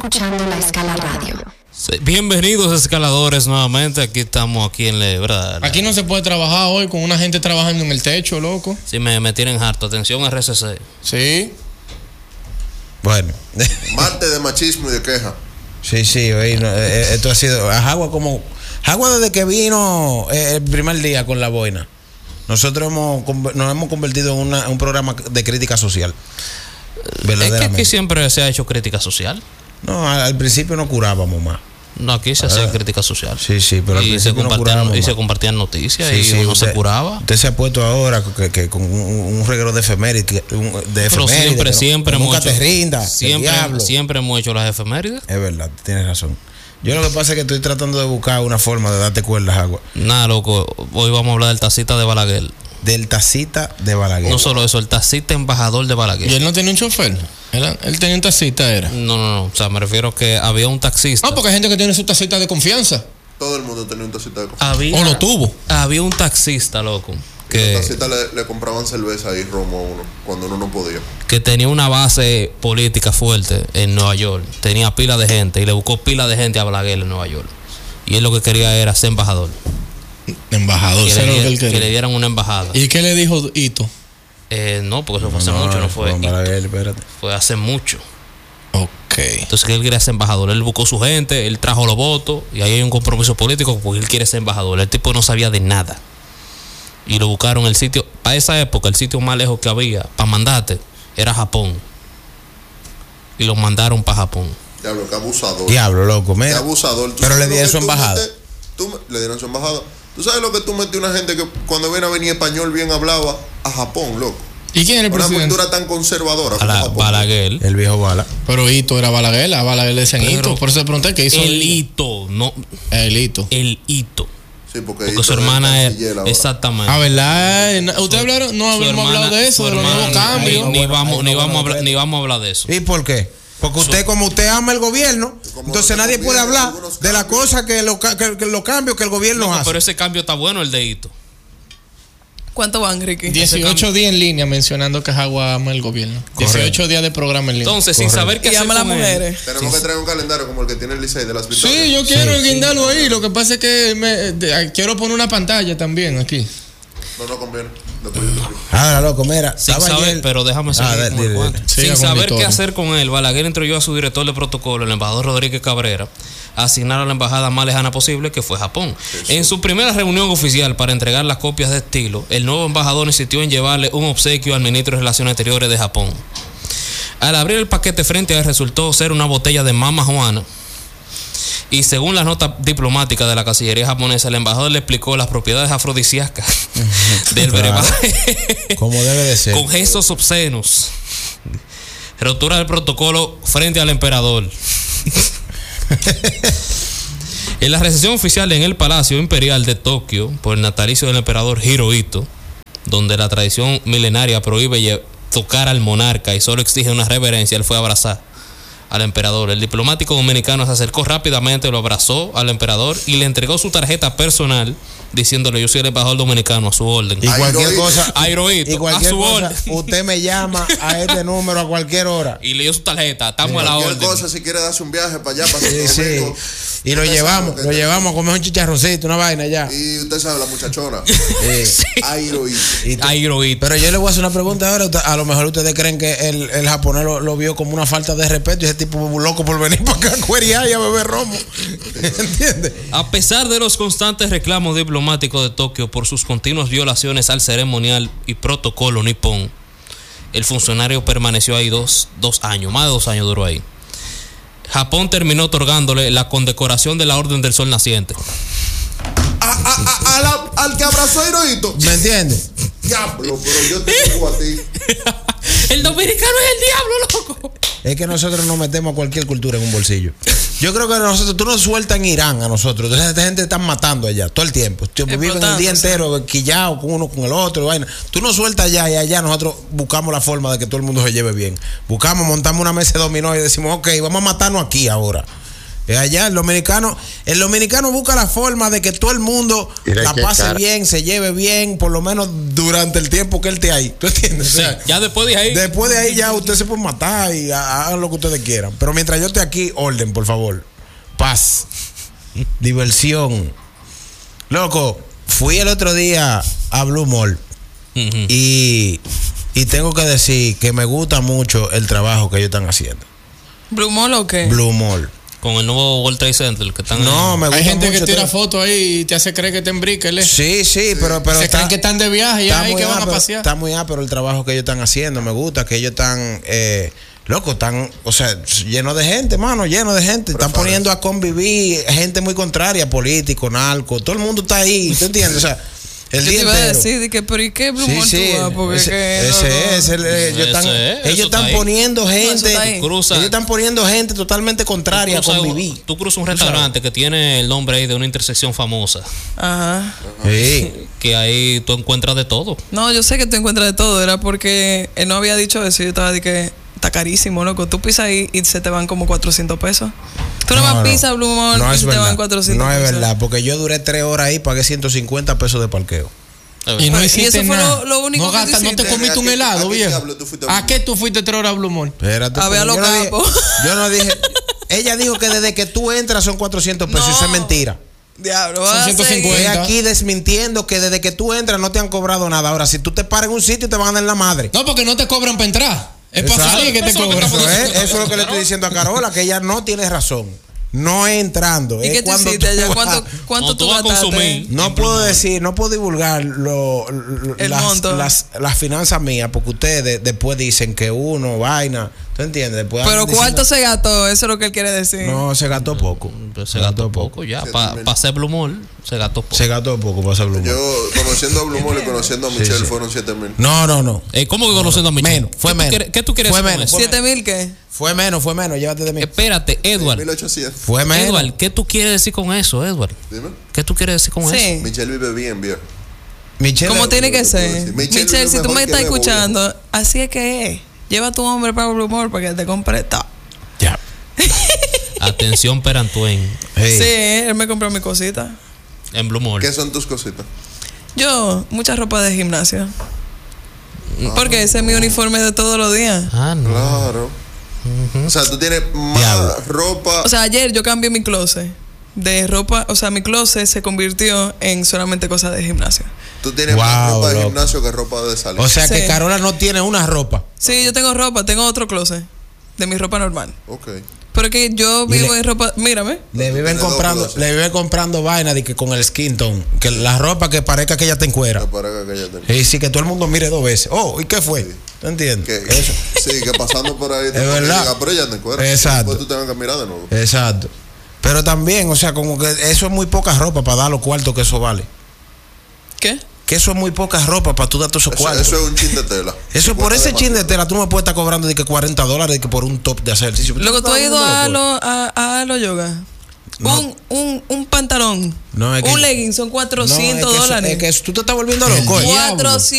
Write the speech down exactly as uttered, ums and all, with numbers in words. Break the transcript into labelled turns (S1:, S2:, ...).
S1: escuchando La Escala Radio.
S2: Sí, bienvenidos escaladores nuevamente. Aquí estamos aquí en la, ¿verdad?
S3: Aquí no se puede trabajar hoy con una gente trabajando en el techo, loco.
S2: Sí, me, me tienen harto. Atención R C C.
S3: Sí.
S4: Bueno.
S5: Martes de machismo y de queja.
S4: Sí, sí, oye, no, eh, esto ha sido Jagua como Jagua desde que vino eh, el primer día con la boina. Nosotros hemos nos hemos convertido en una, un programa de crítica social.
S2: Es que aquí siempre se ha hecho crítica social.
S4: No, al, al principio no curábamos más.
S2: No, aquí se hacía crítica social.
S4: Sí, sí, pero al
S2: y
S4: principio
S2: se compartían, no y se compartían noticias sí, y sí, uno usted, se curaba.
S4: Usted se ha puesto ahora que, que con un, un reguero de efemérides, de
S2: pero
S4: efemérides,
S2: siempre,
S4: no,
S2: siempre
S4: nunca
S2: hecho,
S4: te rindas.
S2: Siempre, siempre hemos hecho las efemérides.
S4: Es verdad, tienes razón. Yo lo que pasa es que estoy tratando de buscar una forma de darte cuerdas, Agua.
S2: Nada, loco, hoy vamos a hablar del tacita de Balaguer.
S4: Del tacita de Balaguer.
S2: No solo eso, el tacita embajador de Balaguer.
S3: ¿Y él no tenía un chofer? ¿Él, él tenía un taxista, era?
S2: No, no, no. O sea, me refiero a que había un taxista.
S3: No, porque hay gente que tiene su taxista de confianza.
S5: Todo el mundo tenía un taxista de confianza.
S2: Había,
S3: o lo tuvo.
S2: Había un taxista, loco. Que
S5: los taxistas le, le compraban cerveza y romo a uno cuando uno no podía.
S2: Que tenía una base política fuerte en Nueva York. Tenía pila de gente y le buscó pila de gente a Balaguer en Nueva York. Y él lo que quería era ser embajador.
S3: Embajador,
S2: que, le, que, que le dieran una embajada.
S3: ¿Y qué le dijo Hito?
S2: Eh, no, porque eso fue hace no, mucho, no fue.
S4: No, Balaguer, espérate.
S2: Fue hace mucho.
S3: Ok.
S2: Entonces él quería ser embajador. Él buscó su gente, él trajo los votos y ahí hay un compromiso político porque él quiere ser embajador. El tipo no sabía de nada. Y lo buscaron el sitio. Para esa época, el sitio más lejos que había para mandarte era Japón. Y lo mandaron para Japón.
S5: Diablo, qué abusador.
S4: Diablo, loco, mira.
S5: Qué abusador.
S4: Pero le dieron su embajada.
S5: Metes, tú, le dieron su embajada. ¿Tú sabes lo que tú metí una gente que cuando viene a venir español bien hablaba a Japón, loco?
S3: ¿Y quién era el
S5: una
S3: presidente?
S5: Una cultura tan conservadora como
S2: Bala,
S5: Japón.
S2: Balaguer.
S4: El viejo Bala.
S3: Pero Hito era Balaguer, a Balaguer le decían
S2: Pero
S3: Hito. Por eso le pregunté qué hizo.
S2: El Hito, no.
S3: El Hito.
S2: El Hito.
S5: Sí, porque,
S2: porque su hermana es. Exactamente.
S3: Ah, ¿verdad? ¿Ustedes hablaron? No habíamos hablado de eso, de los nuevos cambios.
S2: Ni, ni, vamos, ni, vamos a hablar, ni vamos a hablar de eso.
S4: ¿Y por qué? Porque usted, como usted ama el gobierno, entonces nadie puede hablar de las cosas que los que, que, lo cambios que el gobierno
S2: no,
S4: hace.
S2: Pero ese cambio está bueno, el de Hito.
S6: ¿Cuánto van, Ricky?
S3: dieciocho días en línea mencionando que Jagua ama el gobierno. Correcto. dieciocho días de programa en línea.
S2: Entonces, sin
S3: Correcto.
S2: saber qué
S6: y
S2: hacer
S6: ama
S2: con
S6: las mujeres.
S5: Tenemos sí. que traer un calendario como el que tiene el Licey de las victorias.
S3: Sí, yo quiero
S4: sí,
S3: el guindarlo
S4: sí.
S3: ahí. Lo que pasa es que me, de, quiero poner una pantalla también aquí.
S5: No, no conviene.
S4: Ahora, loco, mira.
S2: Sin saber, ayer... pero déjame seguir ah, dale, dale, dale. Sin saber qué hacer con él, Balaguer instruyó a su director de protocolo, el embajador Rodríguez Cabrera, a asignar a la embajada más lejana posible, que fue Japón. Sí, sí. En su primera reunión oficial para entregar las copias de estilo, el nuevo embajador insistió en llevarle un obsequio al ministro de Relaciones Exteriores de Japón. Al abrir el paquete frente a él resultó ser una botella de Mama Juana. Y según las notas diplomáticas de la Cancillería japonesa, el embajador le explicó las propiedades afrodisíacas del brebaje.
S4: Como debe de ser.
S2: Con gestos obscenos. Rotura del protocolo frente al emperador. En la recepción oficial en el Palacio Imperial de Tokio, por el natalicio del emperador Hirohito, donde la tradición milenaria prohíbe tocar al monarca y solo exige una reverencia, él fue a abrazar al emperador. El diplomático dominicano se acercó rápidamente, lo abrazó al emperador y le entregó su tarjeta personal diciéndole: yo soy el embajador dominicano, a su orden.
S4: Y cualquier cosa,
S2: a Hirohito,
S4: y cualquier
S2: a su
S4: cosa,
S2: orden.
S4: Usted me llama a este número a cualquier hora.
S2: Y le dio su tarjeta, estamos sí. a la
S5: cualquier
S2: orden.
S5: cosa, si quiere darse un viaje para allá, para
S4: sí, sí. Y lo llevamos, lo llevamos a comer un chicharroncito, una vaina allá.
S5: Y usted sabe, la muchachona.
S4: Sí.
S5: A Hirohito.
S2: A Hirohito.
S4: Pero yo le voy a hacer una pregunta ahora. A lo mejor ustedes creen que el, el japonés lo, lo vio como una falta de respeto y ese tipo loco por venir para acá a cueriar y a beber romo. ¿Entiendes?
S2: A pesar de los constantes reclamos diplomáticos de Tokio por sus continuas violaciones al ceremonial y protocolo nipón, el funcionario permaneció ahí dos, dos años, más de dos años duró ahí. Japón terminó otorgándole la condecoración de la Orden del Sol Naciente.
S5: A, a, a, a la, al que abrazó a Hirohito.
S4: ¿Me entiendes?
S5: Diablo, pero yo te digo a ti.
S2: El dominicano es el diablo, loco.
S4: Es que nosotros nos metemos a cualquier cultura en un bolsillo. Yo creo que nosotros, tú nos sueltas en Irán a nosotros. Entonces, esta gente está matando allá todo el tiempo. Viven el día entero quillados con uno con el otro. Vaina. Tú nos sueltas allá y allá nosotros buscamos la forma de que todo el mundo se lleve bien. Buscamos, montamos una mesa de dominó y decimos, ok, vamos a matarnos aquí ahora. Es allá, el dominicano, el dominicano busca la forma de que todo el mundo Mira la pase cara. bien, se lleve bien, por lo menos durante el tiempo que él esté ahí. ¿Tú entiendes?
S2: Sí, o sea, ya después de ahí.
S4: Después de ahí ya usted se puede matar y hagan lo que ustedes quieran. Pero mientras yo esté aquí, orden, por favor. Paz. Diversión. Loco, fui el otro día a Blue Mall uh-huh. y, y tengo que decir que me gusta mucho el trabajo que ellos están haciendo.
S6: ¿Blue Mall o qué?
S4: Blue Mall.
S2: Con el nuevo World Trade Center que están
S3: no,
S2: ahí.
S3: me gusta. Hay gente que tira fotos ahí y te hace creer que te embriquele.
S4: Sí, sí, sí, pero, pero
S3: se está, creen que están de viaje y ahí que van
S4: ápero,
S3: a pasear.
S4: Está muy ápero el trabajo que ellos están haciendo. Me gusta que ellos están, eh, loco, están, o sea, lleno de gente, mano, lleno de gente. Pero están poniendo a convivir gente muy contraria, político, narco. Todo el mundo está ahí, ¿tú entiendes? O sea, el
S6: yo
S4: día
S6: te iba
S4: entero.
S6: a decir de que, pero ¿y qué Blue Mall
S4: sí, sí,
S6: tú vas? Porque
S4: ese,
S6: que
S4: ese
S6: no,
S4: es, el, eh, ellos están,
S2: es,
S4: ellos están poniendo gente,
S6: no,
S4: ellos están poniendo gente totalmente contraria a convivir.
S2: Tú cruzas un restaurante que tiene el nombre ahí de una intersección famosa.
S6: Ajá.
S4: Sí.
S2: Que ahí tú encuentras de todo.
S6: No, yo sé que tú encuentras de todo, era porque él no había dicho eso, yo estaba de que está carísimo, loco. Tú pisas ahí y se te van como cuatrocientos pesos. Tú no, no vas a pisar Blue Mall
S4: no
S6: y
S4: es
S6: se
S4: verdad.
S6: te van cuatrocientos
S4: no
S6: pesos.
S4: No es verdad, porque yo duré tres horas ahí, pagué ciento cincuenta pesos de parqueo.
S3: Y no hiciste
S6: y eso fue
S3: nada.
S6: Lo, lo único
S3: no,
S6: que
S3: gasta, no te comiste un helado, viejo. ¿A qué tú fuiste tres horas a Blue Mall?
S4: Espérate.
S6: A ver a los capos.
S4: Yo no dije. Ella dijo que desde que tú entras son cuatrocientos pesos. No. Eso es mentira.
S6: Diablo,
S3: son ciento cincuenta.
S4: Estoy aquí desmintiendo que desde que tú entras no te han cobrado nada. Ahora, si tú te paras en un sitio, te van a dar la madre.
S3: No, porque no te cobran para entrar. Es para salir que te cobran.
S4: Eso es, eso es lo que le estoy diciendo a Carola, que ella no tiene razón. No es entrando.
S6: ¿Y
S4: es
S6: qué te
S4: cuando
S6: hiciste allá?
S4: Tú
S6: ¿Cuánto,
S4: vas,
S6: cuánto tú
S2: vas a consumir?
S4: No puedo decir, no puedo divulgar lo, lo,
S6: el
S4: las,
S6: monto.
S4: Las, las finanzas mías, porque ustedes después dicen que uno, vaina. ¿Tú entiendes? Después
S6: Pero
S4: diciendo,
S6: ¿cuánto se gastó? Eso es lo que él quiere decir.
S4: No, se gastó poco.
S2: Se, se gastó poco, poco ya. Para pa hacer Blue Mall, se gastó poco.
S4: Se gastó poco para hacer Blue Mall.
S5: Yo, conociendo a Blue Mall y conociendo a Michelle, sí, sí. fueron siete mil.
S4: No, no, no.
S2: Eh, ¿Cómo que conociendo
S4: no, no.
S2: a Michelle?
S4: Menos, fue
S2: ¿Qué
S4: menos.
S2: Tú quieres, ¿Qué tú quieres
S4: fue
S2: decir
S4: menos.
S2: con eso?
S6: ¿Siete mil qué?
S4: Fue menos, fue menos. Llévate de mí.
S2: Espérate, Edward.
S5: mil ochocientos.
S4: Fue menos.
S2: Edward, ¿qué tú quieres decir con eso, Edward?
S5: Dime.
S2: ¿Qué tú quieres decir con
S6: sí.
S2: eso?
S5: Michelle vive bien, viejo.
S4: Michelle,
S6: ¿Cómo tiene que ser?
S5: Michelle,
S6: Michelle, si tú me estás
S5: Bebo,
S6: escuchando,
S5: viejo.
S6: así es que es. Lleva a tu hombre para Blue Mall para que te compre todo.
S4: Ya.
S2: Atención, Perantuen.
S4: Hey.
S6: Sí, él me compró mi cosita.
S2: En Blue Mall.
S5: ¿Qué son tus cositas?
S6: Yo, mucha ropa de gimnasio.
S5: Ah,
S6: porque ese es mi uniforme de todos los días.
S2: Ah, no.
S5: Claro. Uh-huh. O sea, tú tienes más Diablo. ropa.
S6: O sea, ayer yo cambié mi closet de ropa. O sea, mi closet se convirtió en solamente cosas de gimnasio.
S5: Tú tienes
S4: wow,
S5: más ropa
S4: loco.
S5: de gimnasio que ropa de salir.
S4: O sea,
S6: sí.
S4: que Carola no tiene una ropa.
S6: Sí, yo tengo ropa. Tengo otro closet de mi ropa normal.
S5: Ok.
S6: Pero que yo vivo
S4: le,
S6: en ropa, mírame.
S4: Le viven comprando, le viven comprando vaina de que con el skin tone, que la ropa que parezca que ella te encuera.
S5: Que parezca que ella te encuera.
S4: Y sí, que todo el mundo mire dos veces. Oh, ¿y qué fue?
S5: Sí.
S4: ¿Tú entiendes?
S5: Que, Eso. Sí, que pasando por ahí te
S4: es verdad.
S5: Diga, pero ella te encuera.
S4: Exacto.
S5: Después tú tengas que mirar de nuevo.
S4: Exacto. Pero también, o sea, como que eso es muy poca ropa para dar los cuartos que eso vale.
S6: ¿Qué?
S4: Que eso es muy poca ropa para tú dar todos esos
S5: Eso,
S4: cuartos.
S5: eso es un chin de tela.
S4: Eso por ese chin de tela tú no me puedes estar cobrando de que cuarenta dólares de que por un top de hacer ejercicio.
S6: Luego tú has ido a lo, a, a lo yoga. No. Un, un, un pantalón.
S4: No, es que,
S6: un legging son cuatrocientos
S4: no, es que
S6: dólares.
S4: Eso, es que eso, tú te estás volviendo loco.
S6: cuatrocientos